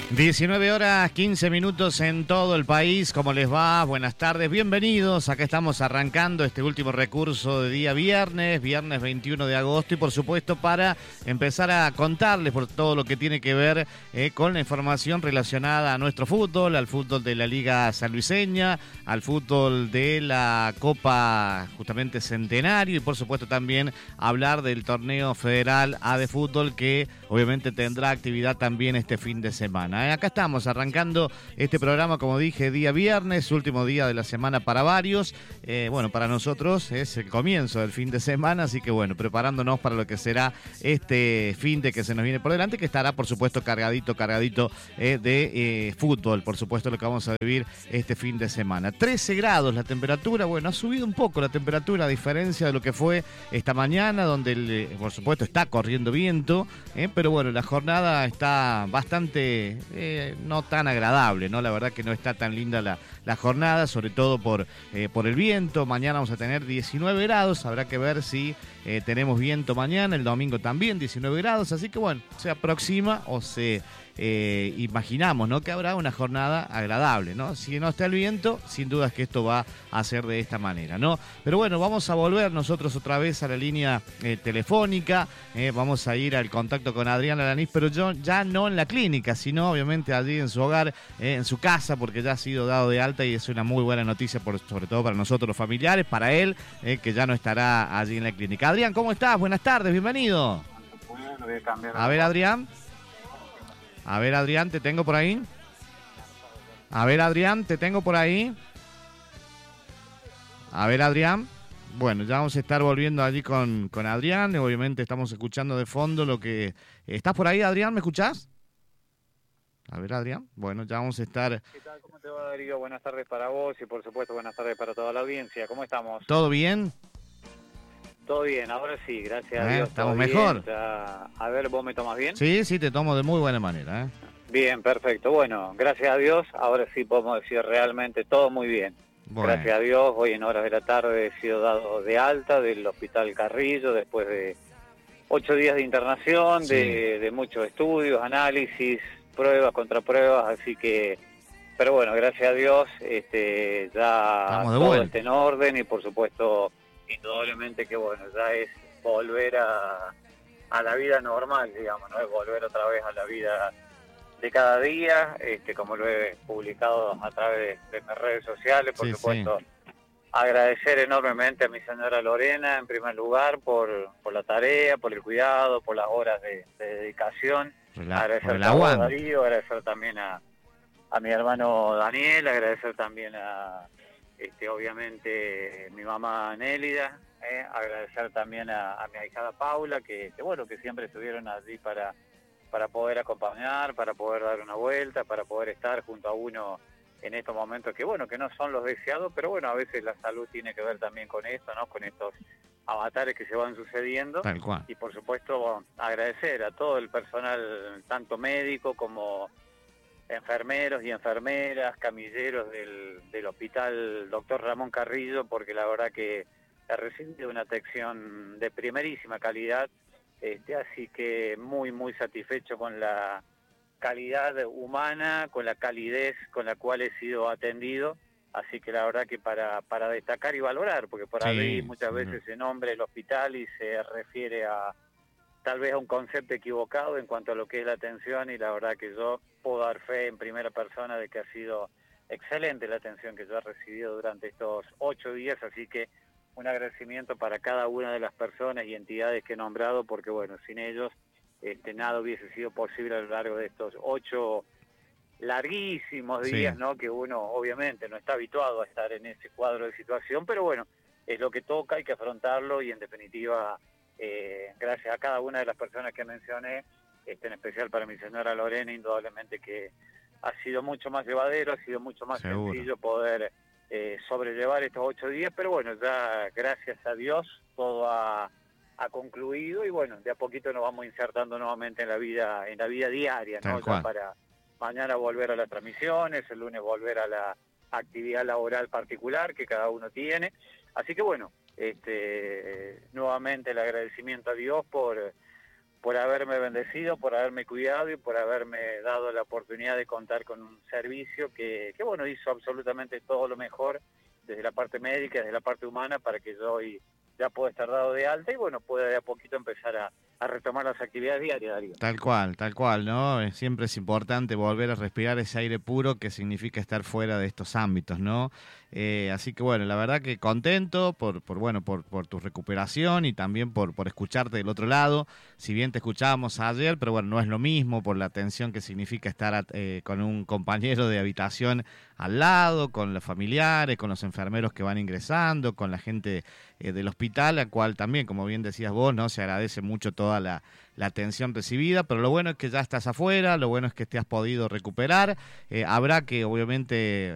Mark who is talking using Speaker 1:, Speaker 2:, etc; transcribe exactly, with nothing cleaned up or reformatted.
Speaker 1: diecinueve horas quince minutos en todo el país. ¿Cómo les va? Buenas tardes, bienvenidos. Acá estamos arrancando este último recurso de día viernes, viernes veintiuno de agosto, y por supuesto para empezar a contarles por todo lo que tiene que ver eh, con la información relacionada a nuestro fútbol, al fútbol de la Liga Sanluiseña, al fútbol de la Copa justamente Centenario, y por supuesto también hablar del torneo federal A de fútbol, que obviamente tendrá actividad también este fin de semana. Acá estamos arrancando este programa, como dije, día viernes, último día de la semana para varios. Eh, bueno, para nosotros es el comienzo del fin de semana, así que bueno, preparándonos para lo que será este fin de que se nos viene por delante, que estará por supuesto cargadito, cargadito eh, de eh, fútbol, por supuesto lo que vamos a vivir este fin de semana. trece grados la temperatura, bueno, ha subido un poco la temperatura a diferencia de lo que fue esta mañana, donde el, por supuesto está corriendo viento, eh, pero bueno, la jornada está bastante... Eh, no tan agradable, ¿no? La verdad que no está tan linda la, la jornada, sobre todo por, eh, por el viento. Mañana vamos a tener diecinueve grados, habrá que ver si eh, tenemos viento mañana, el domingo también diecinueve grados, así que bueno, se aproxima o se eh, imaginamos, ¿no?, que habrá una jornada agradable, ¿no? Si no está el viento, sin duda es que esto va a ser de esta manera, ¿no? Pero bueno, vamos a volver nosotros otra vez a la línea eh, telefónica, eh, vamos a ir al contacto con Adrián Alanís, pero yo ya no en la clínica, sino obviamente allí en su hogar, eh, en su casa, porque ya ha sido dado de alta y es una muy buena noticia, por, sobre todo para nosotros los familiares, para él, eh, que ya no estará allí en la clínica. Adrián, ¿cómo estás? Buenas tardes, bienvenido.
Speaker 2: Bueno, voy a cambiar.
Speaker 1: A ver, Adrián. A ver, Adrián, ¿te tengo por ahí? A ver, Adrián, ¿te tengo por ahí? A ver, Adrián. Bueno, ya vamos a estar volviendo allí con, con Adrián. Obviamente estamos escuchando de fondo lo que... ¿Estás por ahí, Adrián? ¿Me escuchás? A ver, Adrián. Bueno, ya vamos a estar...
Speaker 2: ¿Qué tal? ¿Cómo te va, Darío? Buenas tardes para vos y por supuesto buenas tardes para toda la audiencia. ¿Cómo estamos?
Speaker 1: ¿Todo bien?
Speaker 2: Todo bien, ahora sí, gracias
Speaker 1: ¿Eh?
Speaker 2: a Dios.
Speaker 1: ¿Estamos
Speaker 2: todo
Speaker 1: mejor?
Speaker 2: Bien. Ya, a ver, ¿vos me tomás bien?
Speaker 1: Sí, sí, te tomo de muy buena manera, ¿eh?
Speaker 2: Bien, perfecto. Bueno, gracias a Dios, ahora sí podemos decir realmente todo muy bien.
Speaker 1: Bueno.
Speaker 2: Gracias a Dios, hoy en horas de la tarde he sido dado de alta del Hospital Carrillo después de ocho días de internación,
Speaker 1: Sí.
Speaker 2: de, de muchos estudios, análisis, pruebas, contrapruebas, así que... Pero bueno, gracias a Dios, este, ya
Speaker 1: Estamos de
Speaker 2: todo
Speaker 1: vuelta.
Speaker 2: está en orden y por supuesto, indudablemente que bueno, ya es volver a, a la vida normal, digamos, no es volver otra vez a la vida de cada día, este, como lo he publicado a través de, de mis redes sociales, por
Speaker 1: Sí,
Speaker 2: supuesto, agradecer enormemente a mi señora Lorena, en primer lugar, por, por la tarea, por el cuidado, por las horas de, de dedicación,
Speaker 1: Por la-
Speaker 2: agradecer
Speaker 1: por el
Speaker 2: a vos,
Speaker 1: aguante.
Speaker 2: Darío, agradecer también a a mi hermano Daniel, agradecer también a, este, obviamente, mi mamá Nélida, eh, agradecer también a, a mi ahijada Paula, que, que bueno, que siempre estuvieron allí para, para poder acompañar, para poder dar una vuelta, para poder estar junto a uno en estos momentos que, bueno, que no son los deseados, pero bueno, a veces la salud tiene que ver también con esto, ¿no? Con estos avatares que se van sucediendo.
Speaker 1: Tal cual.
Speaker 2: Y por supuesto, bueno, agradecer a todo el personal, tanto médico como enfermeros y enfermeras, camilleros del, del hospital doctor Ramón Carrillo, porque la verdad que he recibido una atención de primerísima calidad, este, así que muy, muy satisfecho con la calidad humana, con la calidez con la cual he sido atendido, así que la verdad que para, para destacar y valorar, porque por
Speaker 1: Sí,
Speaker 2: ahí muchas
Speaker 1: sí.
Speaker 2: veces se nombra el hospital y se refiere a tal vez a un concepto equivocado en cuanto a lo que es la atención, y la verdad que yo puedo dar fe en primera persona de que ha sido excelente la atención que yo he recibido durante estos ocho días, así que un agradecimiento para cada una de las personas y entidades que he nombrado, porque bueno, sin ellos este, nada hubiese sido posible a lo largo de estos ocho larguísimos días,
Speaker 1: Sí.
Speaker 2: ¿no? Que uno obviamente no está habituado a estar en ese cuadro de situación, pero bueno, es lo que toca, hay que afrontarlo y en definitiva... Eh, gracias a cada una de las personas que mencioné, este, en especial para mi señora Lorena, indudablemente que ha sido mucho más llevadero, ha sido mucho más
Speaker 1: Seguro.
Speaker 2: sencillo poder eh, sobrellevar estos ocho días, pero bueno, ya gracias a Dios todo ha, ha concluido y bueno, de a poquito nos vamos insertando nuevamente en la vida, en la vida diaria, ¿no?
Speaker 1: Tal cual.
Speaker 2: Ya para mañana volver a las transmisiones, el lunes volver a la actividad laboral particular que cada uno tiene, así que bueno, este, nuevamente el agradecimiento a Dios por por haberme bendecido, por haberme cuidado y por haberme dado la oportunidad de contar con un servicio que, que bueno, hizo absolutamente todo lo mejor desde la parte médica, desde la parte humana, para que yo hoy ya pueda estar dado de alta y bueno, pueda de a poquito empezar a, a retomar las actividades diarias, Darío.
Speaker 1: Tal cual, tal cual, ¿no? Eh, Siempre es importante volver a respirar ese aire puro que significa estar fuera de estos ámbitos, ¿no? Eh, así que bueno, la verdad que contento por, por bueno, por, por tu recuperación y también por, por escucharte del otro lado. Si bien te escuchábamos ayer, pero bueno, no es lo mismo por la atención que significa estar eh, con un compañero de habitación al lado, con los familiares, con los enfermeros que van ingresando, con la gente eh, del hospital, al cual también, como bien decías vos, ¿no? Se agradece mucho toda la, la atención recibida, pero lo bueno es que ya estás afuera, lo bueno es que te has podido recuperar. Eh, habrá que obviamente